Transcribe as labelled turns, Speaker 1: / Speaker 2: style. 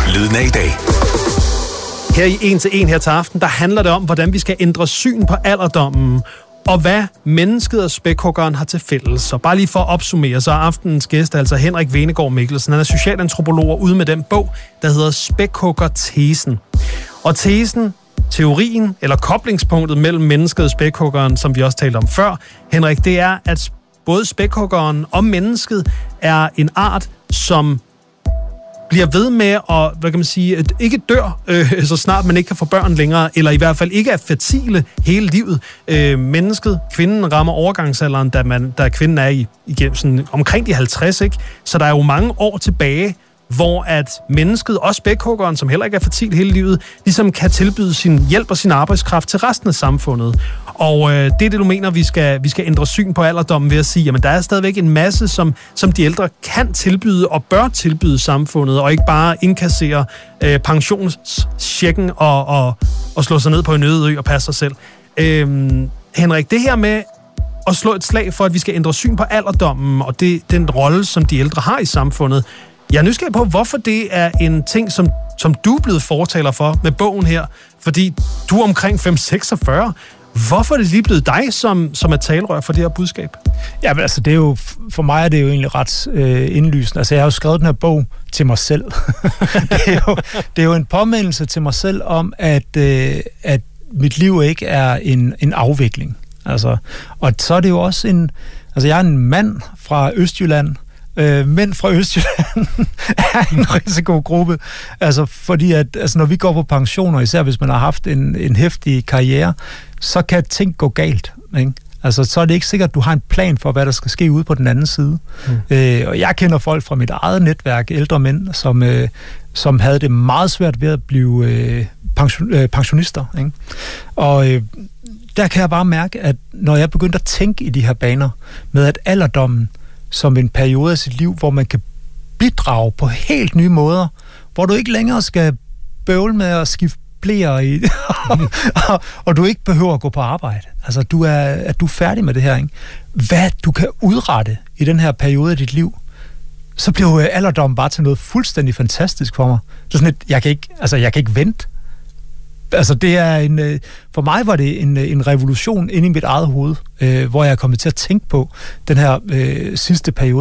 Speaker 1: Lyden af i dag.
Speaker 2: Her i 1 til 1 her til aften, der handler det om, hvordan vi skal ændre syn på alderdommen, og hvad mennesket og spækhuggeren har til fælles. Så bare lige for at opsummere, så er aftenens gæst altså Henrik Venegård Mikkelsen. Han er socialantropolog og ude med den bog, der hedder Spækhugger-tesen. Og tesen, teorien eller koblingspunktet mellem mennesket og spækhuggeren, som vi også talte om før, Henrik, det er, at både spækhuggeren og mennesket er en art, som bliver ved med at, hvad kan man sige, at ikke dør, så snart man ikke kan få børn længere, eller i hvert fald ikke er fertile hele livet. Mennesket, kvinden rammer overgangsalderen, da kvinden er igennem sådan omkring de 50, ikke? Så der er jo mange år tilbage, hvor at mennesket og spækhuggeren, som heller ikke er fertil hele livet, ligesom kan tilbyde sin hjælp og sin arbejdskraft til resten af samfundet. Og det er det, du mener, vi skal ændre syn på alderdommen ved at sige, jamen der er stadigvæk en masse, som de ældre kan tilbyde og bør tilbyde samfundet, og ikke bare indkassere pensionschecken og slå sig ned på en øde ø og passe sig selv. Henrik, det her med at slå et slag for, at vi skal ændre syn på alderdommen, og den rolle, som de ældre har i samfundet, jeg er nysgerrig på, hvorfor det er en ting, som du er blevet fortaler for med bogen her. Fordi du er omkring 5-46. Hvorfor er det lige blevet dig, som er talerør for det her budskab?
Speaker 3: Ja, men altså, det er jo, for mig er det jo egentlig ret indlysende. Altså, jeg har jo skrevet den her bog til mig selv. det er jo en påmindelse til mig selv om, at mit liv ikke er en afvikling. Altså, og så er det jo også jeg er en mand fra Østjylland. Mænd fra Østjylland er en risikogruppe. Altså, fordi at når vi går på pensioner, især hvis man har haft en heftig karriere, så kan ting gå galt, ikke? Altså, så er det ikke sikkert, at du har en plan for, hvad der skal ske ude på den anden side. Og jeg kender folk fra mit eget netværk, ældre mænd, som havde det meget svært ved at blive pensionister, ikke? Og der kan jeg bare mærke, at når jeg begyndte at tænke i de her baner, med at alderdommen som en periode af sit liv, hvor man kan bidrage på helt nye måder, hvor du ikke længere skal bøvle med at skifte bleer i, og du ikke behøver at gå på arbejde. Altså, du er færdig med det her, ikke? Hvad du kan udrette i den her periode af dit liv, så bliver alderdommen bare til noget fuldstændig fantastisk for mig. Det er sådan jeg kan ikke vente. Altså, det er for mig var det en revolution inde i mit eget hoved, hvor jeg er kommet til at tænke på den her sidste periode